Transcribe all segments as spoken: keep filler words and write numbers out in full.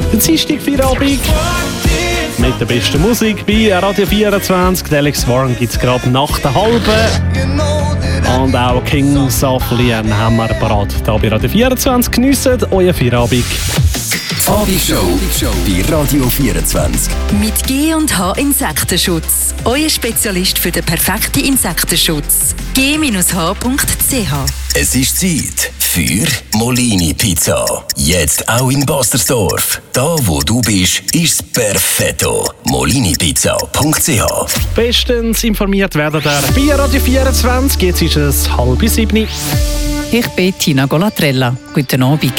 Der Dienstag Feierabend mit der besten Musik bei Radio vierundzwanzig. Die Alex Warren gibt es gerade nach der halben. Und auch Kings of Leon haben wir parat. Hier bei Radio vierundzwanzig. Geniessen euer Feierabend. Abendshow bei Radio vierundzwanzig. Mit G und H Insektenschutz. Euer Spezialist für den perfekten Insektenschutz. G H punkt c h. Es ist Zeit für Molini Pizza. Jetzt auch in Bastersdorf. Da, wo du bist, ist perfetto. molini pizza punkt c h. Bestens informiert werden der bei Radio vierundzwanzig. Jetzt ist es halb sieben. Ich bin Tina Golatrella. Guten Abend.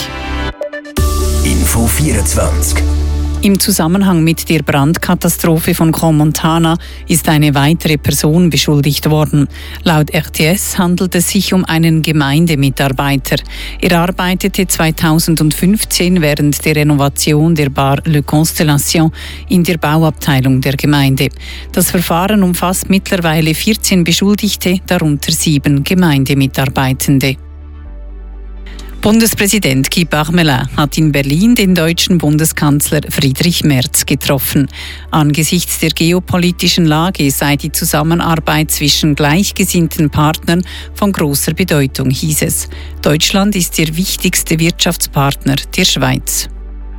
Info vierundzwanzig. Im Zusammenhang mit der Brandkatastrophe von Crans-Montana ist eine weitere Person beschuldigt worden. Laut R T S handelt es sich um einen Gemeindemitarbeiter. Er arbeitete zweitausendfünfzehn während der Renovation der Bar Le Constellation in der Bauabteilung der Gemeinde. Das Verfahren umfasst mittlerweile vierzehn Beschuldigte, darunter sieben Gemeindemitarbeitende. Bundespräsident Guy Parmelin hat in Berlin den deutschen Bundeskanzler Friedrich Merz getroffen. Angesichts der geopolitischen Lage sei die Zusammenarbeit zwischen gleichgesinnten Partnern von großer Bedeutung, hieß es. Deutschland ist der wichtigste Wirtschaftspartner der Schweiz.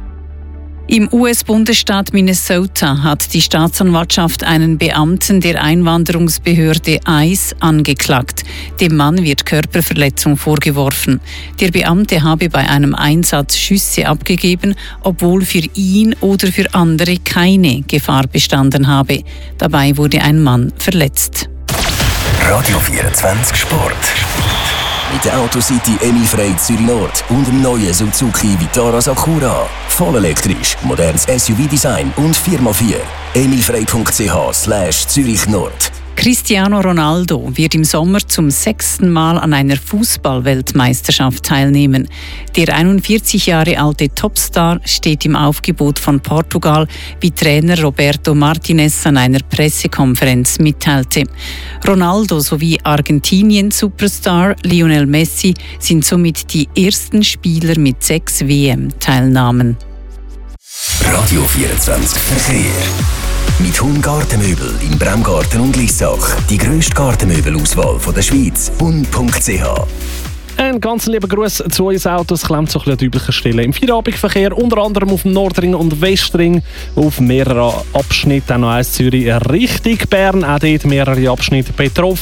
Im U S-Bundesstaat Minnesota hat die Staatsanwaltschaft einen Beamten der Einwanderungsbehörde I C E angeklagt. Dem Mann wird Körperverletzung vorgeworfen. Der Beamte habe bei einem Einsatz Schüsse abgegeben, obwohl für ihn oder für andere keine Gefahr bestanden habe. Dabei wurde ein Mann verletzt. Radio vierundzwanzig Sport. Mit der Autocity Emil-Frey Zürich Nord und dem neuen Suzuki Vitara Sakura. Voll elektrisch, modernes S U V-Design und vier mal vier. emilfrey punkt c h slash Zürich Nord. Cristiano Ronaldo wird im Sommer zum sechsten Mal an einer Fußball-Weltmeisterschaft teilnehmen. Der einundvierzig Jahre alte Topstar steht im Aufgebot von Portugal, wie Trainer Roberto Martinez an einer Pressekonferenz mitteilte. Ronaldo sowie Argentinien-Superstar Lionel Messi sind somit die ersten Spieler mit sechs W M-Teilnahmen. Radio vierundzwanzig Verkehr. Mit Hum Gartenmöbel in Bremgarten und Lissach. Die grösste Gartenmöbelauswahl der Schweiz. hum punkt c h. Ein ganz lieber Gruß zu unseren Autos klemmt so ein bisschen an üblichen Stellen im Feierabendverkehr, unter anderem auf dem Nordring und Westring, auf mehreren Abschnitten, auch noch eins Zürich Richtung Bern, auch dort mehrere Abschnitte betroffen.